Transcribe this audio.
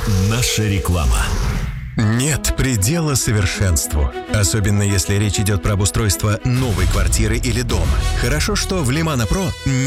Наша реклама. Нет предела совершенству. Особенно если речь идет про обустройство новой квартиры или дома. Хорошо, что в Лимано Про